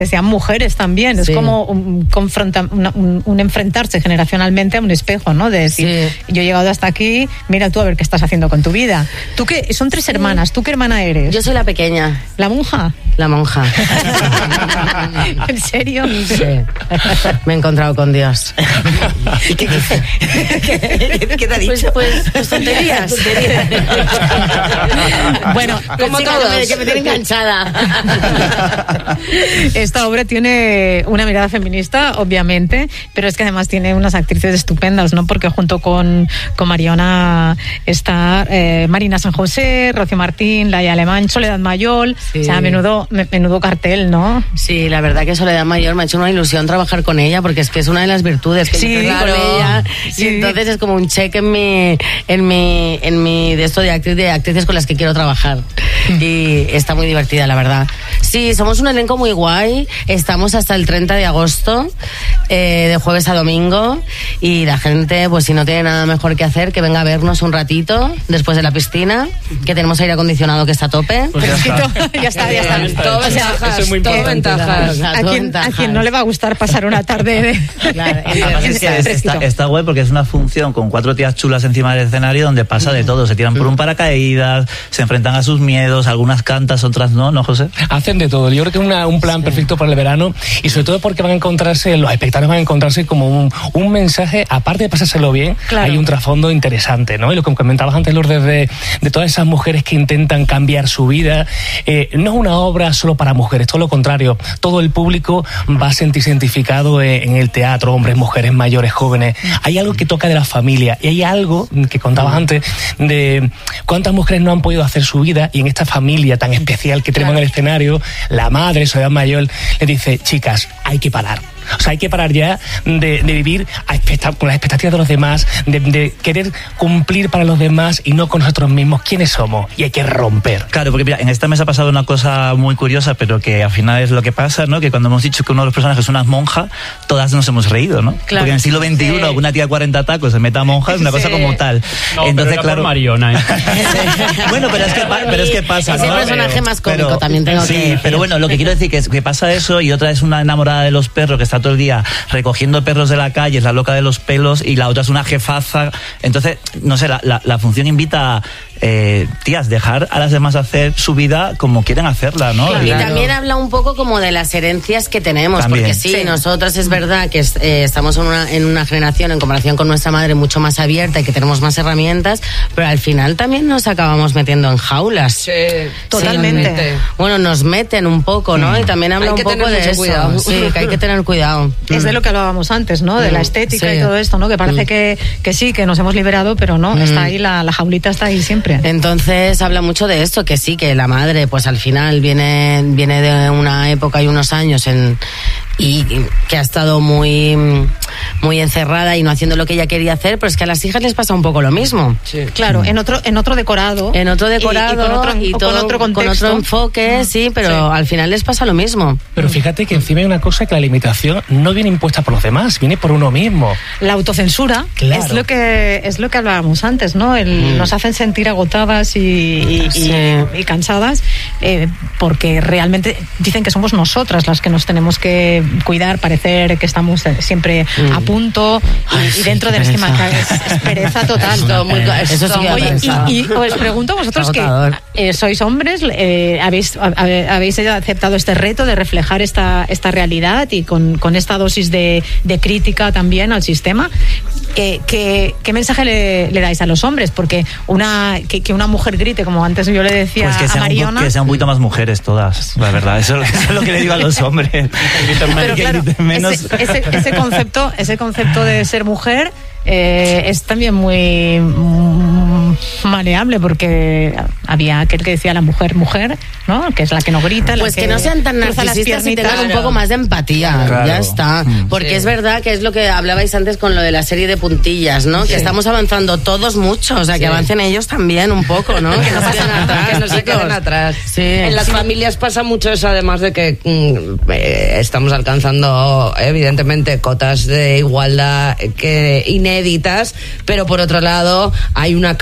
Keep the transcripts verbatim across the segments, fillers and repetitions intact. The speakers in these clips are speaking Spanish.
sean mujeres también. Sí. Es como un, confronta, una, un, un enfrentarse generacionalmente a un espejo, ¿no? De decir, sí. yo he llegado hasta aquí, mira tú a ver qué estás haciendo con tu vida. Tú qué, son tres sí. hermanas, ¿tú qué hermana eres? Yo soy la pequeña. ¿La monja? La monja. ¿En serio? Sí. Me he encontrado con Dios. ¿Y qué dice? ¿Qué, qué te ha dicho? Pues, pues, pues tonterías. tonterías. Bueno, como sí, todos. Que me tiene enganchada. Esta obra tiene una mirada feminista, obviamente, pero es que además tiene unas actrices estupendas, ¿no? Porque junto con, con Mariona está eh, Marina San José, Rocío Martín, Laia Alemán, Soledad Mayol. Sí. O sea, menudo, menudo cartel, ¿no? Sí, la verdad que Soledad Mayol me ha hecho una ilusión trabajar con ella, porque es que es una de las virtudes que sí, yo tengo claro. con ella. Sí. Y entonces es como un check en mi, en mi, en mi de esto de, actriz, de actrices con las que quiero trabajar. Mm. Y está muy divertida, la verdad. Sí, somos un elenco muy guay. Estamos hasta el treinta de agosto, eh, de jueves a domingo. Y la gente, pues si no tiene nada mejor que hacer, que venga a vernos un ratito después de la piscina, que tenemos aire acondicionado que está a tope. Pues ya, está. ya está, ya está. Todo ventajas, eso es muy todo ventajas. ¿A quién, a quien no le va a gustar pasar una tarde de... Claro, además es que está, está guay porque es una función con cuatro tías chulas encima del escenario donde pasa de todo. Se tiran por un paracaídas, se enfrentan a sus miedos, algunas cantas, otras no, ¿no, José? Hacen de todo. Yo creo que es una, un plan sí. perfecto para el verano, y sobre todo porque van a encontrarse, los espectadores van a encontrarse como un, un mensaje, aparte de pasárselo bien, claro. hay un trasfondo interesante, ¿no? Y lo que comentabas antes, Lourdes, de, de todas esas mujeres que intentan cambiar su vida. Eh, no es una obra solo para mujeres, todo lo contrario. Todo el público va a sentirse identificado en el teatro, hombres, mujeres, mayores, jóvenes. Hay algo que toca de la familia, y hay algo que contabas antes de cuántas mujeres no han podido hacer su vida, y en esta familia tan especial que tenemos claro. en el escenario, la madre, Soledad Mayol, le dice, chicas, hay que parar. O sea, hay que parar ya de, de vivir a expecta- con las expectativas de los demás, de, de querer cumplir para los demás y no con nosotros mismos. ¿Quiénes somos? Y hay que romper. Claro, porque mira, en esta mesa ha pasado una cosa muy curiosa, pero que al final es lo que pasa, ¿no? Que cuando hemos dicho que uno de los personajes es una monja, todas nos hemos reído, ¿no? Claro. Porque en el siglo veintiuno, sí. una tía de cuarenta tacos se meta monja, es una sí. cosa como tal. No, Entonces, pero era claro. por Mariona, ¿eh? Bueno, pero es que, pero es que pasa, es ¿no? el personaje pero, más cómico, pero, también tengo sí, que decir. pero bueno, lo que quiero decir que es que pasa eso, y otra es una enamorada de los perros que está todo el día recogiendo perros de la calle, es la loca de los pelos, y la otra es una jefaza. Entonces, no sé, la, la, la función invita a eh, tías, dejar a las demás hacer su vida como quieren hacerla, ¿no? Claro. Y claro. también habla un poco como de las herencias que tenemos, también. porque sí, sí, nosotras es verdad que eh, estamos en una, en una generación, en comparación con nuestra madre, mucho más abierta y que tenemos más herramientas, pero al final también nos acabamos metiendo en jaulas. Sí, totalmente. Sí. Bueno, nos meten un poco, ¿no? Y también habla hay un poco de eso. Cuidado. Sí, que hay que tener cuidado. Es de lo que hablábamos antes, ¿no? De la estética sí. y todo esto, ¿no? Que parece mm. que, que sí, que nos hemos liberado, pero no, mm. está ahí, la, la jaulita está ahí siempre. Entonces habla mucho de esto, que sí, que la madre, pues al final viene, viene de una época y unos años en... y que ha estado muy muy encerrada y no haciendo lo que ella quería hacer, pero es que a las hijas les pasa un poco lo mismo. Sí. Claro, en otro en otro decorado. En otro decorado y, y, con, otro, y todo, con otro contexto. Con otro enfoque, mm. sí, pero sí. al final les pasa lo mismo. Pero fíjate que encima hay una cosa, que la limitación no viene impuesta por los demás, viene por uno mismo. La autocensura, claro. es lo que es lo que hablábamos antes, ¿no? El, mm. Nos hacen sentir agotadas y, y, sí. y, y cansadas, eh, porque realmente dicen que somos nosotras las que nos tenemos que cuidar, parecer que estamos siempre mm. a punto, y, Ay, y dentro sí, de esquema es, es pereza total. Esto, muy, eso sí que Oye, y, y os pregunto vosotros que eh, sois hombres, eh, habéis habéis aceptado este reto de reflejar esta esta realidad y con, con esta dosis de, de crítica también al sistema. ¿Qué, qué, qué mensaje le, le dais a los hombres? Porque una que, que una mujer grite, como antes yo le decía pues que a Mariona... Un, que sean un poquito más mujeres todas, la verdad. Eso, eso es lo que le digo a los hombres. Pero claro, menos. Ese, ese, ese, concepto, ese concepto de ser mujer eh, es también muy mm, maleable, porque había aquel que decía la mujer, mujer, ¿no? Que es la que no grita. Pues la que, que no sean tan narcisistas y tengan un poco más de empatía. Claro. Ya está. Porque sí. es verdad que es lo que hablabais antes con lo de la serie de puntillas, ¿no? Sí. Que estamos avanzando todos mucho, o sea, que sí. avancen ellos también un poco, ¿no? Que no pasen atrás, que no se queden atrás. Sí. En las sí. familias pasa mucho eso, además de que mm, eh, estamos alcanzando, evidentemente, cotas de igualdad que inéditas, pero por otro lado hay una carga mental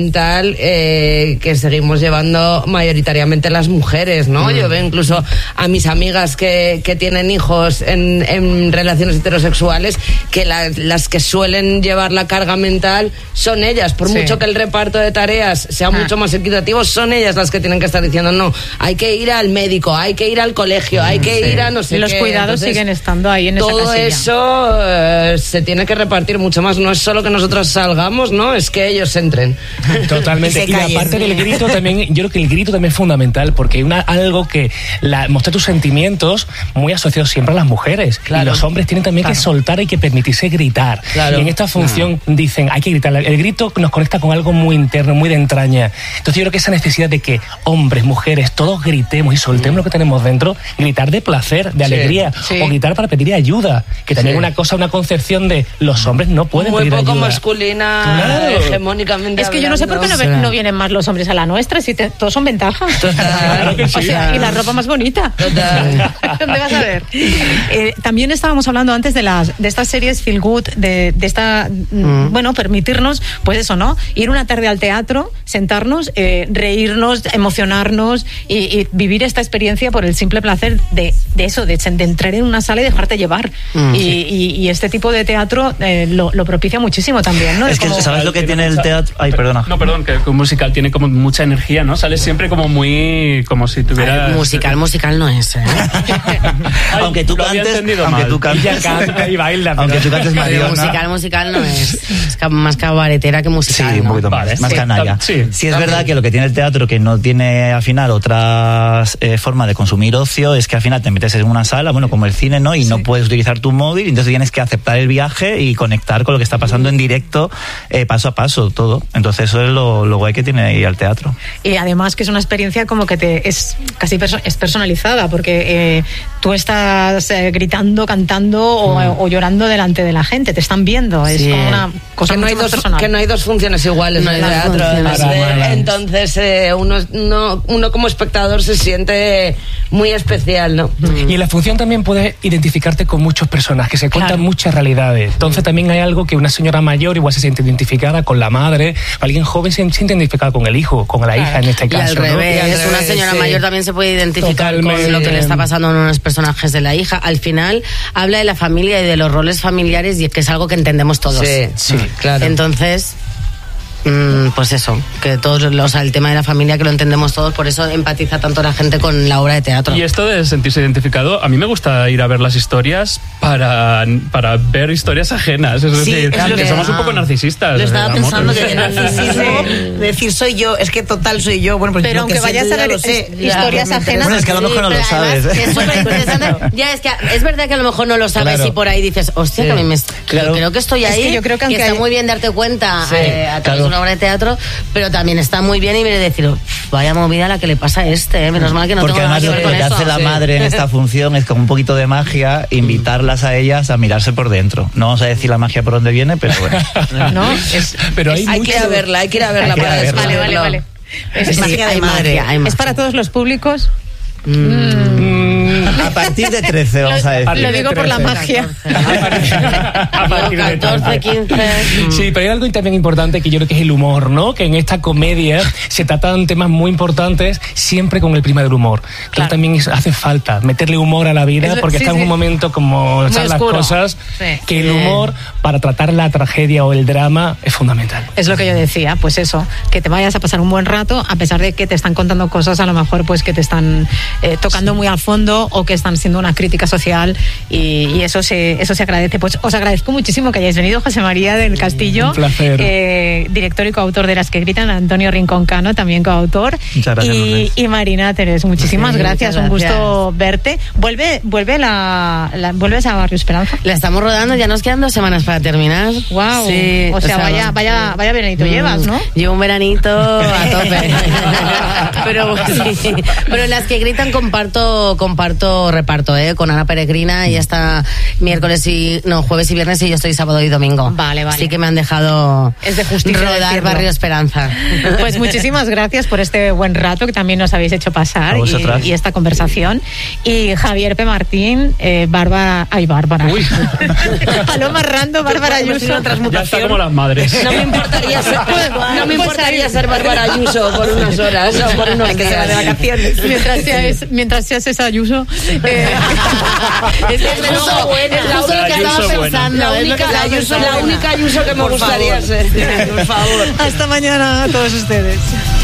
mental eh, que seguimos llevando mayoritariamente las mujeres, ¿no? Mm. Yo veo incluso a mis amigas que, que tienen hijos en, en relaciones heterosexuales, que la, las que suelen llevar la carga mental son ellas, por sí. mucho que el reparto de tareas sea ah. mucho más equitativo, son ellas las que tienen que estar diciendo, no, hay que ir al médico, hay que ir al colegio, hay que sí. ir a no sé Los qué. cuidados Entonces, siguen estando ahí en esa todo casilla. eso eh, se tiene que repartir mucho más, no es solo que nosotros salgamos, no, es que ellos entren. Totalmente. Y, y la parte del grito también, yo creo que el grito también es fundamental, porque hay una, algo que la, mostrar tus sentimientos muy asociados siempre a las mujeres. Claro. Y los hombres tienen también claro. que soltar y que permitirse gritar. Claro. Y en esta función claro. dicen, hay que gritar. El grito nos conecta con algo muy interno, muy de entraña. Entonces yo creo que esa necesidad de que hombres, mujeres, todos gritemos y soltemos mm. lo que tenemos dentro, gritar de placer, de alegría, sí. Sí. o gritar para pedir ayuda, que también sí. una cosa, una concepción de los hombres no pueden muy pedir ayuda. Muy poco masculina, claro. hegemónicamente Es que yo no sé por qué no, no vienen más los hombres a la nuestra, si te, todos son ventaja. Total. O sea, y la ropa más bonita. Total. ¿Dónde vas a ver? Eh, también estábamos hablando antes de las de estas series feel good, de, de esta, mm. bueno, permitirnos, pues eso, ¿no? Ir una tarde al teatro, sentarnos, eh, reírnos, emocionarnos y, y vivir esta experiencia por el simple placer de, de eso, de, de entrar en una sala y dejarte llevar. Mm. Y, y, y este tipo de teatro eh, lo, lo propicia muchísimo también, ¿no? Es que, como... ¿sabes lo que tiene el teatro? Ay, perdona. No, perdón, que un musical tiene como mucha energía, ¿no? Sales siempre como muy, como si tuviera... Musical, musical no es, ¿eh? Ay, aunque tú cantes, aunque tú cantes, canta y baila, aunque tú cantes Mariona. Musical, musical no es. Es más cabaretera que musical. Sí, un poquito ¿no? más, vale, más sí, canalla. Sí, sí es verdad que lo que tiene el teatro, que no tiene al final otra eh, forma de consumir ocio, es que al final te metes en una sala, bueno, como el cine, ¿no? Y sí. no puedes utilizar tu móvil, entonces tienes que aceptar el viaje y conectar con lo que está pasando en directo, eh, paso a paso, todo. Entonces eso es lo, lo guay que tiene ahí el teatro. Y además que es una experiencia como que te es casi perso- es personalizada, porque eh, tú estás eh, gritando, cantando o, mm. o llorando delante de la gente, te están viendo, es sí. como una cosa que no hay dos personal. que no hay dos funciones iguales no en el teatro, eh, entonces eh, uno, no, uno como espectador se siente muy especial, ¿no? Mm. Y en la función también puedes identificarte con muchos personajes, se cuentan claro. muchas realidades, entonces también hay algo que una señora mayor igual se siente identificada con la madre, alguien joven se siente identificado con el hijo, con la hija en este caso. Y al revés, ¿no? Y al una revés, señora sí. mayor también se puede identificar Totalmente. Con lo que le está pasando a unos personajes de la hija. Al final habla de la familia y de los roles familiares y es que es algo que entendemos todos. Sí, sí, claro. Entonces... Mm, pues eso, que todos, o sea, el tema de la familia que lo entendemos todos, por eso empatiza tanto la gente con la obra de teatro. Y esto de sentirse identificado, a mí me gusta ir a ver las historias para, para ver historias ajenas, es sí, decir, es que somos un poco narcisistas. Lo estaba pensando que el narcisismo, decir soy yo, es que total soy yo, bueno, pues pero aunque vayas a ver historias ajenas, bueno, es que a lo mejor sí, no lo sabes, ¿eh? Es súper interesante. Ya, es que es verdad que a lo mejor no lo sabes claro. y por ahí dices, hostia, sí. que a mí me claro. creo que estoy ahí, es que yo creo que, que está hay... muy bien darte cuenta sí, eh, a través de una obra de teatro, pero también está muy bien y viene decir, vaya movida la que le pasa a este, ¿eh? Menos mal que no porque tengo nada que ver con eso. Porque además lo que hace la madre en esta función es como un poquito de magia, invitarlas a ellas a mirarse por dentro. No vamos a decir la magia por dónde viene, pero bueno. No, es, pero hay, hay mucho... que ir a verla, hay que ir a verla para verla. Vale, vale, vale. Es, es magia de madre. Magia, es para todos los públicos. Mm. A partir de trece, vamos a decir. Lo digo por la magia. A partir de catorce, quince. Sí, pero hay algo también importante que yo creo que es el humor, ¿no? Que en esta comedia se tratan temas muy importantes siempre con el prima del humor. Claro. Que también hace falta meterle humor a la vida porque sí, está sí. en un momento como están las cosas sí. que el humor para tratar la tragedia o el drama es fundamental. Es lo que yo decía, pues eso, que te vayas a pasar un buen rato a pesar de que te están contando cosas a lo mejor pues que te están eh, tocando sí. muy a fondo o que están siendo una crítica social y, y eso se eso se agradece. Pues os agradezco muchísimo que hayáis venido, José María del Castillo. Un placer. Eh, director y coautor de Las que gritan, Antonio Rincón Cano, también coautor. Muchas gracias. Y, y Marina Teres, muchísimas sí, gracias, un gracias. gusto verte. Vuelve, vuelve la, la vuelves a Barrio Esperanza. La estamos rodando, ya nos quedan dos semanas para terminar. Wow. Sí, o, sea, o sea, vaya, vaya, vaya veranito mm, llevas, ¿no? Llevo un veranito a tope. pero sí, pero Las que gritan comparto, comparto domingo reparto, ¿eh? Con Ana Peregrina, ella está miércoles y, no, jueves y viernes y yo estoy sábado y domingo. Vale, vale. Así que me han dejado es de justicia rodar decirlo. Barrio Esperanza. Pues muchísimas gracias por este buen rato que también nos habéis hecho pasar y, y esta conversación. Y Javier P. Martín, eh, Bárbara, ay, Bárbara. Uy. Paloma Rando, Bárbara Ayuso. Ya está como las madres. No me importaría ser, no me importaría ser Bárbara Ayuso por unas horas o por unos que se va días. de vacaciones. Mientras seas, mientras seas esa Ayuso. Eh, es que es la Ayuso buena. es la Ayuso única, que estaba Ayuso buena. pensando. la es lo que única, estaba la Ayuso, pensando. la única Ayuso que me Por gustaría favor. ser. Por favor. Hasta mañana a todos ustedes.